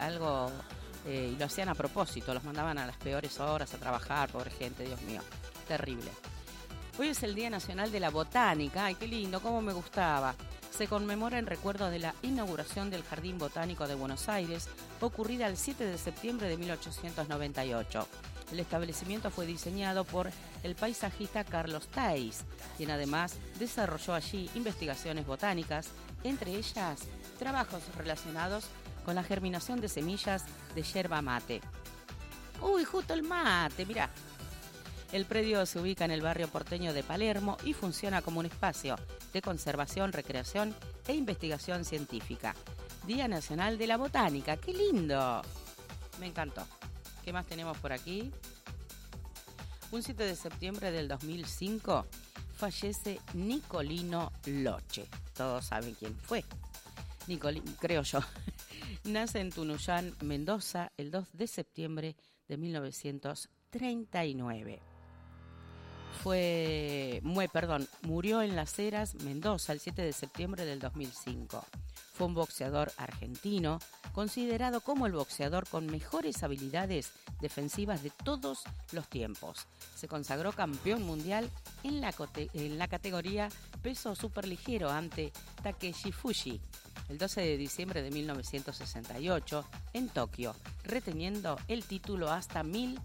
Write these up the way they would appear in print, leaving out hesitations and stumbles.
algo, y lo hacían a propósito, los mandaban a las peores horas a trabajar, pobre gente, Dios mío, terrible. Hoy es el Día Nacional de la Botánica. Ay, qué lindo, cómo me gustaba. Se conmemora en recuerdo de la inauguración del Jardín Botánico de Buenos Aires, ocurrida el 7 de septiembre de 1898. El establecimiento fue diseñado por el paisajista Carlos Thays, quien además desarrolló allí investigaciones botánicas, entre ellas trabajos relacionados con la germinación de semillas de yerba mate. ¡Uy, justo el mate! Mirá. El predio se ubica en el barrio porteño de Palermo y funciona como un espacio de conservación, recreación e investigación científica. Día Nacional de la Botánica. ¡Qué lindo! Me encantó. ¿Qué más tenemos por aquí? Un 7 de septiembre del 2005 fallece Nicolino Loche. Todos saben quién fue. Creo yo. Nace en Tunuyán, Mendoza, el 2 de septiembre de 1939. Murió en Las Heras, Mendoza, el 7 de septiembre del 2005. Fue un boxeador argentino, considerado como el boxeador con mejores habilidades defensivas de todos los tiempos. Se consagró campeón mundial en la categoría peso superligero ante Takeshi Fuji el 12 de diciembre de 1968 en Tokio, reteniendo el título hasta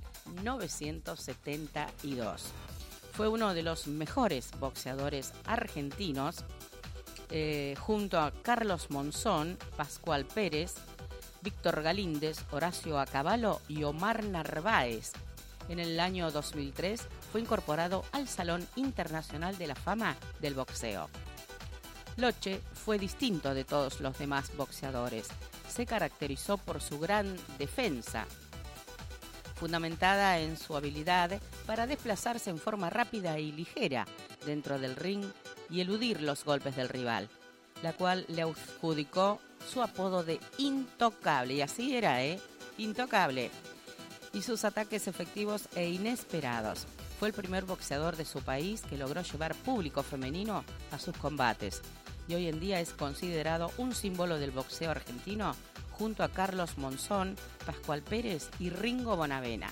1972. Fue uno de los mejores boxeadores argentinos, junto a Carlos Monzón, Pascual Pérez, Víctor Galíndez, Horacio Acabalo y Omar Narváez. En el año 2003 fue incorporado al Salón Internacional de la Fama del Boxeo. Loche fue distinto de todos los demás boxeadores. Se caracterizó por su gran defensa, fundamentada en su habilidad para desplazarse en forma rápida y ligera dentro del ring y eludir los golpes del rival, la cual le adjudicó su apodo de Intocable, y así era, Intocable, y sus ataques efectivos e inesperados. Fue el primer boxeador de su país que logró llevar público femenino a sus combates, y hoy en día es considerado un símbolo del boxeo argentino, junto a Carlos Monzón, Pascual Pérez y Ringo Bonavena.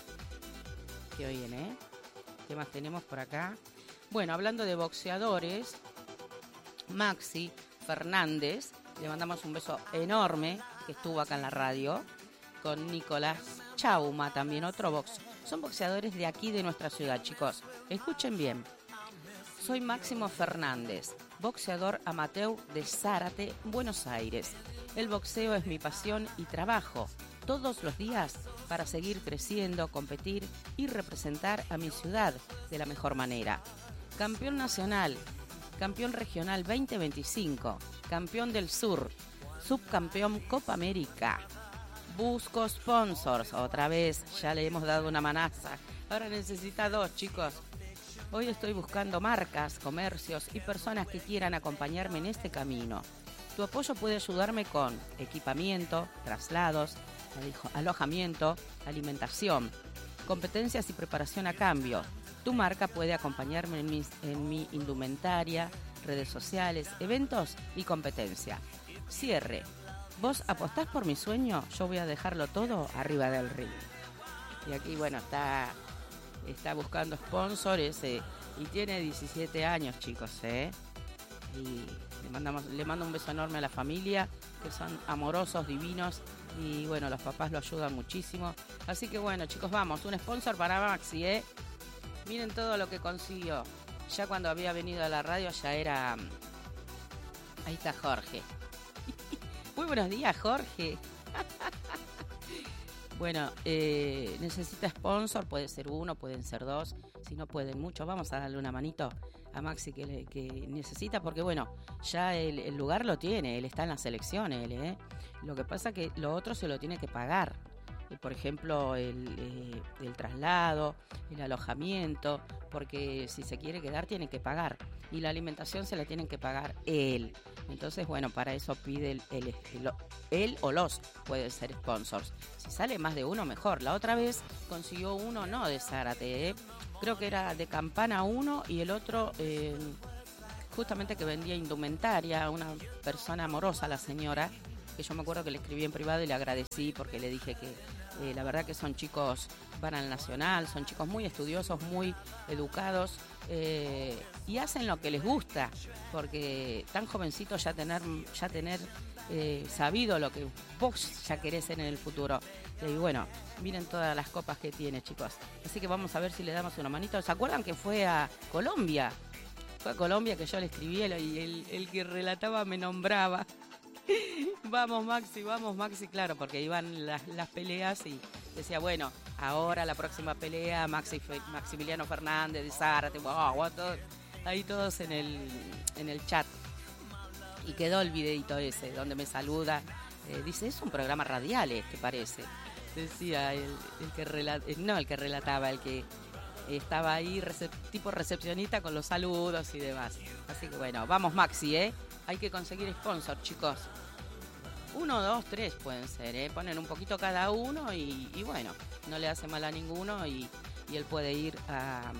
Qué bien, ¿Qué más tenemos por acá? Bueno, hablando de boxeadores, Maxi Fernández, le mandamos un beso enorme, que estuvo acá en la radio, con Nicolás Chauma, también otro boxeador. Son boxeadores de aquí, de nuestra ciudad, chicos. Escuchen bien. Soy Máximo Fernández, boxeador amateur de Zárate, Buenos Aires. El boxeo es mi pasión y trabajo todos los días para seguir creciendo, competir y representar a mi ciudad de la mejor manera. Campeón nacional, campeón regional 2025, campeón del sur, subcampeón Copa América. Busco sponsors, otra vez, ya le hemos dado una manaza. Ahora necesita 2, chicos. Hoy estoy buscando marcas, comercios y personas que quieran acompañarme en este camino. Tu apoyo puede ayudarme con equipamiento, traslados, alojamiento, alimentación, competencias y preparación a cambio. Tu marca puede acompañarme en mi indumentaria, redes sociales, eventos y competencia. Cierre. ¿Vos apostás por mi sueño? Yo voy a dejarlo todo arriba del ring. Y aquí, bueno, está buscando sponsors y tiene 17 años, chicos, Y le mando un beso enorme a la familia, que son amorosos, divinos, y bueno, los papás lo ayudan muchísimo. Así que bueno, chicos, vamos, un sponsor para Maxi, Miren todo lo que consiguió. Ya cuando había venido a la radio ya era... Ahí está Jorge. Muy buenos días, Jorge. Bueno, necesita sponsor, puede ser uno, pueden ser 2, si no pueden muchos, vamos a darle una manito a Maxi que necesita, porque bueno, ya el lugar lo tiene, él está en la selección, Lo que pasa que lo otro se lo tiene que pagar, por ejemplo, el traslado, el alojamiento, porque si se quiere quedar tiene que pagar, y la alimentación se la tienen que pagar él. Entonces, bueno, para eso pide él o los pueden ser sponsors. Si sale más de uno, mejor. La otra vez consiguió uno, no de Zárate, creo que era de Campana uno, y el otro, justamente que vendía indumentaria, una persona amorosa, la señora, que yo me acuerdo que le escribí en privado y le agradecí porque le dije que la verdad que son chicos, van al Nacional, son chicos muy estudiosos, muy educados y hacen lo que les gusta, porque tan jovencitos ya tener sabido lo que vos ya querés ser en el futuro. Y bueno, miren todas las copas que tiene, chicos. Así que vamos a ver si le damos una manito. ¿Se acuerdan que fue a Colombia? Fue a Colombia que yo le escribí y el que relataba me nombraba. Vamos Maxi, claro, porque iban las peleas y decía, bueno, ahora la próxima pelea, Maximiliano Fernández de Zárate, ahí todos en el chat. Y quedó el videito ese, donde me saluda, dice, es un programa radial que parece, decía el que relataba, el que estaba ahí, tipo recepcionista con los saludos y demás. Así que bueno, vamos Maxi, hay que conseguir sponsor, chicos. 1, 2, 3 pueden ser, ponen un poquito cada uno y bueno, no le hace mal a ninguno y él puede ir a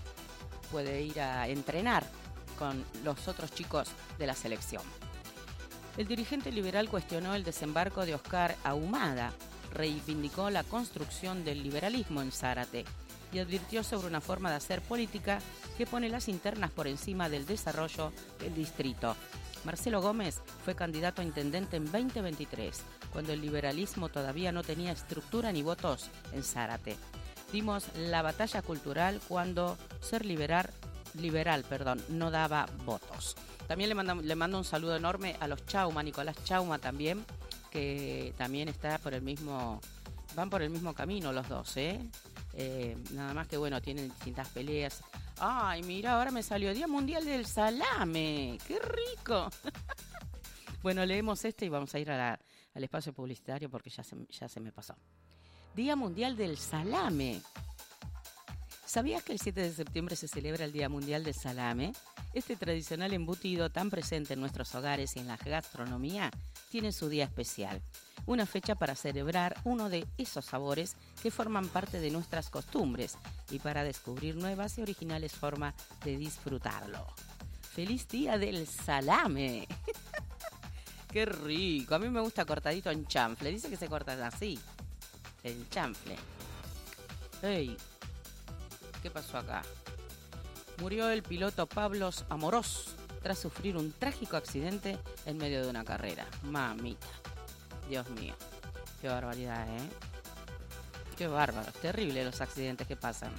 entrenar con los otros chicos de la selección. El dirigente liberal cuestionó el desembarco de Oscar Ahumada, reivindicó la construcción del liberalismo en Zárate y advirtió sobre una forma de hacer política que pone las internas por encima del desarrollo del distrito. Marcelo Gómez fue candidato a intendente en 2023, cuando el liberalismo todavía no tenía estructura ni votos en Zárate. Dimos la batalla cultural cuando ser liberal, no daba votos. También le mando un saludo enorme a los Chauma, Nicolás Chauma también, que también está van por el mismo camino los dos, nada más que bueno, tienen distintas peleas. Ay, mira, ahora me salió Día Mundial del Salame. ¡Qué rico! Bueno, leemos y vamos a ir al espacio publicitario porque ya se me pasó. Día Mundial del Salame. ¿Sabías que el 7 de septiembre se celebra el Día Mundial del Salame? Este tradicional embutido tan presente en nuestros hogares y en la gastronomía tiene su día especial. Una fecha para celebrar uno de esos sabores que forman parte de nuestras costumbres y para descubrir nuevas y originales formas de disfrutarlo. ¡Feliz Día del Salame! ¡Qué rico! A mí me gusta cortadito en chanfle. Dice que se corta así, el chanfle. ¡Ey! ¿Qué pasó acá? Murió el piloto Pablos Amorós tras sufrir un trágico accidente en medio de una carrera. Mamita. Dios mío. Qué barbaridad, Qué bárbaro. Terrible los accidentes que pasan.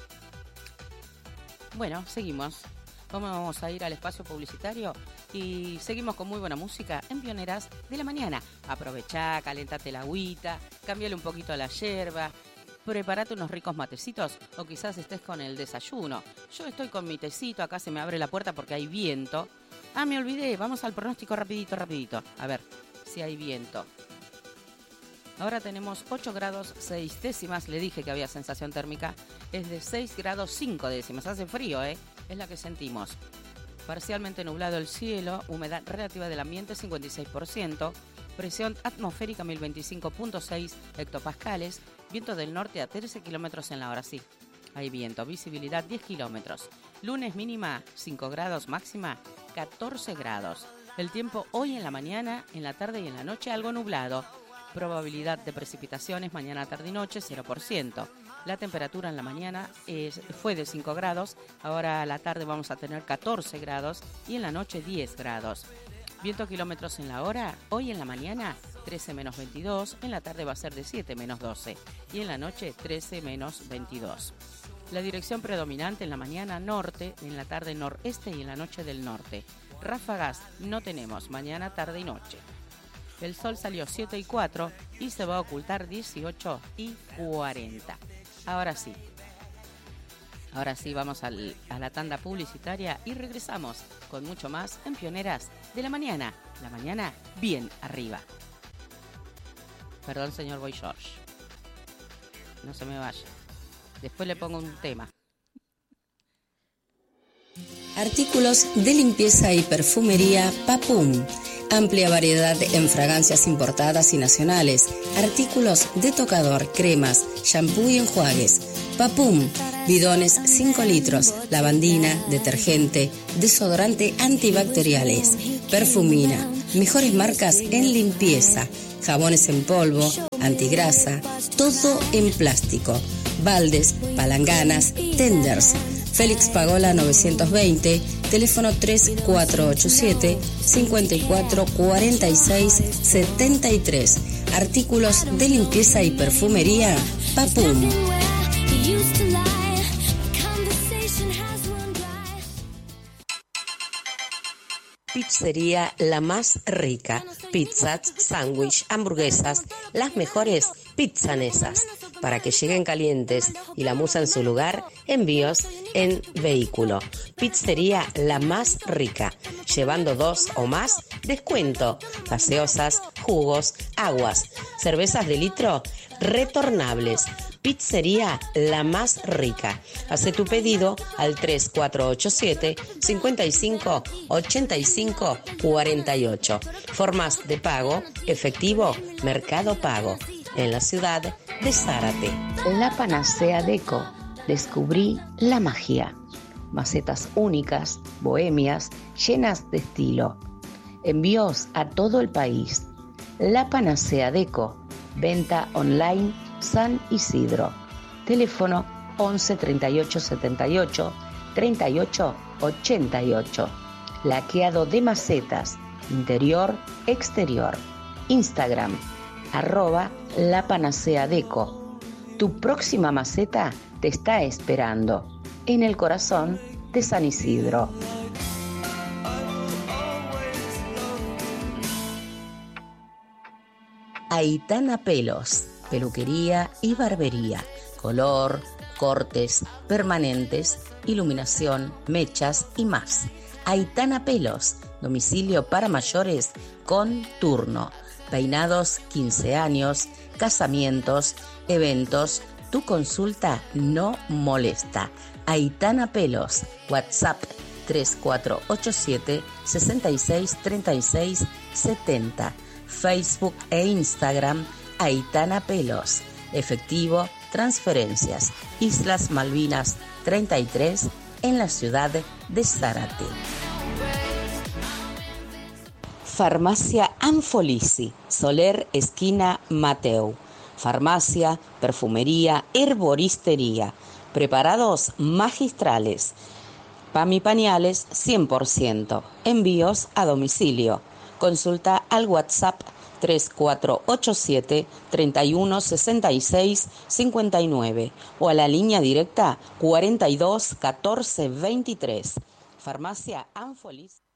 Bueno, seguimos. Vamos a ir al espacio publicitario y seguimos con muy buena música en Pioneras de la Mañana. Aprovechá, calentate la agüita, cámbiale un poquito a la yerba, prepárate unos ricos matecitos o quizás estés con el desayuno. Yo estoy con mi tecito, acá se me abre la puerta porque hay viento. Ah, me olvidé, vamos al pronóstico rapidito. A ver si hay viento. Ahora tenemos 8 grados 6 décimas, le dije que había sensación térmica, es de 6 grados 5 décimas, hace frío, es la que sentimos. Parcialmente nublado el cielo, humedad relativa del ambiente 56%, presión atmosférica 1025.6 hectopascales, viento del norte a 13 kilómetros en la hora, sí, hay viento, visibilidad 10 kilómetros. Lunes mínima 5 grados, máxima 14 grados. El tiempo hoy en la mañana, en la tarde y en la noche algo nublado. Probabilidad de precipitaciones mañana, tarde y noche 0%. La temperatura en la mañana fue de 5 grados, ahora a la tarde vamos a tener 14 grados y en la noche 10 grados. Viento kilómetros en la hora, hoy en la mañana 13 menos 22, en la tarde va a ser de 7 menos 12 y en la noche 13 menos 22. La dirección predominante en la mañana norte, en la tarde noreste y en la noche del norte. Ráfagas no tenemos, mañana, tarde y noche. El sol salió 7:04 y se va a ocultar 18:40. Ahora sí vamos a la tanda publicitaria y regresamos con mucho más en Pioneras de la Mañana. La mañana bien arriba. Perdón, señor Boy George. No se me vaya. Después le pongo un tema. Artículos de limpieza y perfumería Papum. Amplia variedad en fragancias importadas y nacionales. Artículos de tocador, cremas, shampoo y enjuagues. Papum. Bidones 5 litros. Lavandina, detergente, desodorante antibacteriales. Perfumina. Mejores marcas en limpieza, jabones en polvo, antigrasa, todo en plástico. Baldes, palanganas, tenders. Félix Pagola 920, teléfono 3447-544673. Artículos de limpieza y perfumería, Papum. Pizzería La Más Rica. Pizzas, sándwich, hamburguesas, las mejores pizzanesas. Para que lleguen calientes y la musa en su lugar, envíos en vehículo. Pizzería La Más Rica. Llevando 2 o más, descuento. Gaseosas, jugos, aguas, cervezas de litro, retornables. Pizzería La Más Rica. Hace tu pedido al 3487-558548. Formas de pago, efectivo, Mercado Pago. En la ciudad de Zárate. La Panacea Deco. Descubrí la magia. Macetas únicas, bohemias, llenas de estilo. Envíos a todo el país. La Panacea Deco. Venta online San Isidro. Teléfono 11 38 78 38 88. Laqueado de macetas, interior, exterior. Instagram, @La Panacea Deco. Tu próxima maceta te está esperando en el corazón de San Isidro. Aitana Pelos, peluquería y barbería, color, cortes, permanentes, iluminación, mechas y más. Aitana Pelos, domicilio para mayores con turno. Peinados 15 años, casamientos, eventos, tu consulta no molesta. Aitana Pelos, WhatsApp 3487 66 36 70. Facebook e Instagram, Aitana Pelos. Efectivo, transferencias. Islas Malvinas 33, en la ciudad de Zárate. Farmacia Anfolisi, Soler, esquina Mateu. Farmacia, perfumería, herboristería. Preparados magistrales. PAM y pañales 100%. Envíos a domicilio. Consulta al WhatsApp 3487 31 66 59 o a la línea directa 42 14 23. Farmacia Anfolisi.